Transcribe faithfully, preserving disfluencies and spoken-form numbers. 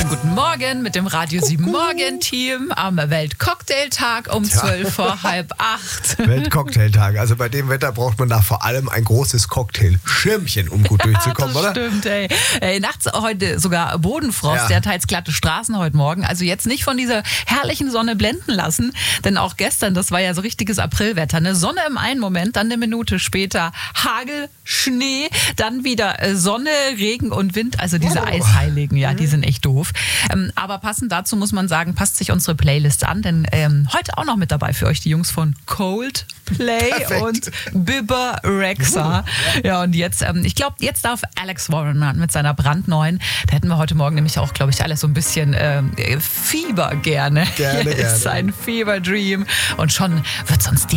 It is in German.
Schönen guten Morgen mit dem Radio sieben Morgen-Team am Weltcocktailtag um zwölf vor halb acht. Weltcocktailtag. Also bei dem Wetter braucht man da vor allem ein großes Cocktail-Schirmchen, um gut durchzukommen, ja, das oder? Stimmt, ey. ey. Nachts heute sogar Bodenfrost, Ja. der teils glatte Straßen heute Morgen. Also jetzt nicht von dieser herrlichen Sonne blenden lassen, denn auch gestern, das war ja so richtiges Aprilwetter. Ne? Sonne im einen Moment, dann eine Minute später Hagel, Schnee, dann wieder äh, Sonne, Regen und Wind. Also diese Oh. Eisheiligen, ja, die sind echt doof. Ähm, aber passend dazu muss man sagen, passt sich unsere Playlist an, denn ähm, heute auch noch mit dabei für euch die Jungs von Coldplay Perfekt. und Bibba Rexha. Ja, und jetzt, ähm, ich glaube, jetzt darf Alex Warren mit seiner brandneuen, da hätten wir heute Morgen nämlich auch, glaube ich, alles so ein bisschen ähm, Fieber gerne. Gerne, Hier ist gerne. ein Fever Dream und schon wird uns die